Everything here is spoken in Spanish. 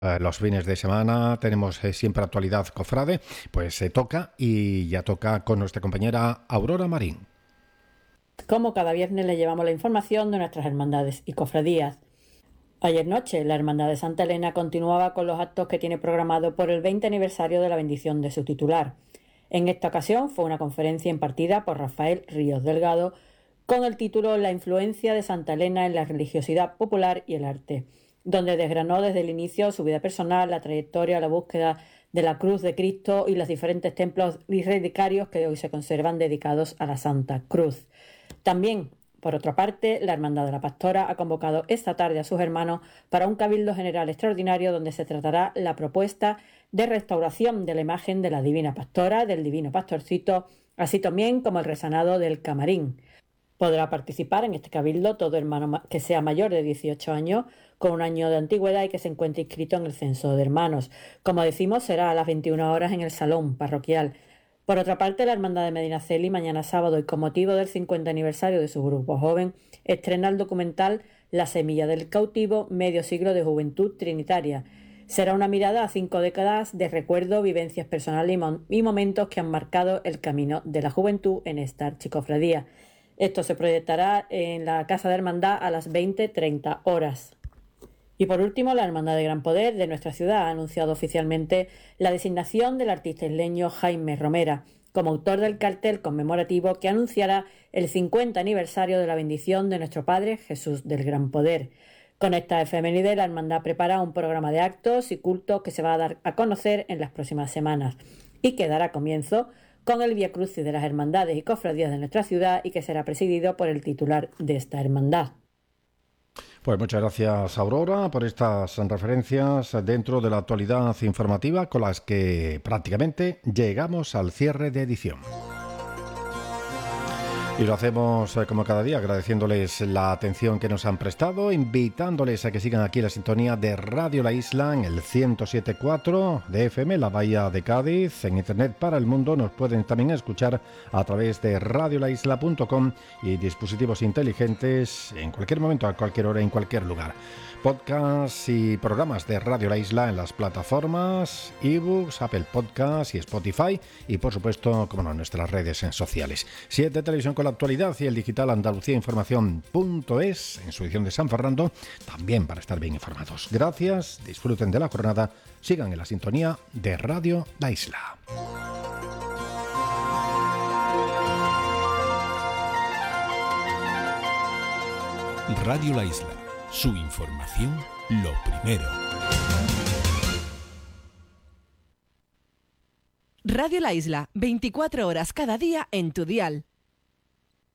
Los fines de semana tenemos siempre actualidad cofrade, pues se toca y ya toca con nuestra compañera Aurora Marín. Como cada viernes le llevamos la información de nuestras hermandades y cofradías. Ayer noche la Hermandad de Santa Elena continuaba con los actos que tiene programado por el 20 aniversario de la bendición de su titular. En esta ocasión fue una conferencia impartida por Rafael Ríos Delgado con el título La influencia de Santa Elena en la religiosidad popular y el arte, donde desgranó desde el inicio su vida personal, la trayectoria, la búsqueda de la cruz de Cristo y los diferentes templos y relicarios que hoy se conservan dedicados a la Santa Cruz. También, por otra parte, la Hermandad de la Pastora ha convocado esta tarde a sus hermanos para un cabildo general extraordinario donde se tratará la propuesta de restauración de la imagen de la Divina Pastora, del Divino Pastorcito, así también como el resanado del camarín. Podrá participar en este cabildo todo hermano que sea mayor de 18 años, con un año de antigüedad y que se encuentre inscrito en el censo de hermanos. Como decimos, será a las 21 horas en el salón parroquial. Por otra parte, la Hermandad de Medinaceli, mañana sábado y con motivo del 50 aniversario de su grupo joven, estrena el documental La semilla del cautivo, medio siglo de juventud trinitaria. Será una mirada a 5 décadas de recuerdo, vivencias personales y momentos que han marcado el camino de la juventud en esta archicofradía. Esto se proyectará en la Casa de Hermandad a las 20:30 horas. Y por último, la Hermandad de Gran Poder de nuestra ciudad ha anunciado oficialmente la designación del artista isleño Jaime Romera como autor del cartel conmemorativo que anunciará el 50 aniversario de la bendición de nuestro Padre Jesús del Gran Poder. Con esta efeméride, la Hermandad prepara un programa de actos y cultos que se va a dar a conocer en las próximas semanas y que dará comienzo con el Vía Crucis de las Hermandades y Cofradías de nuestra ciudad y que será presidido por el titular de esta hermandad. Pues muchas gracias, Aurora, por estas referencias dentro de la actualidad informativa con las que prácticamente llegamos al cierre de edición. Y lo hacemos como cada día, agradeciéndoles la atención que nos han prestado, invitándoles a que sigan aquí la sintonía de Radio La Isla en el 107.4 de FM, la Bahía de Cádiz. En Internet para el mundo nos pueden también escuchar a través de radiolaisla.com y dispositivos inteligentes en cualquier momento, a cualquier hora, en cualquier lugar. Podcasts y programas de Radio La Isla en las plataformas eBooks, Apple Podcasts y Spotify y por supuesto, como no, en nuestras redes sociales. 7 Televisión con la actualidad y el digital andaluciainformación.es en su edición de San Fernando, también para estar bien informados. Gracias, disfruten de la jornada, sigan en la sintonía de Radio La Isla. Radio La Isla. Su información, lo primero. Radio La Isla, 24 horas cada día en tu dial.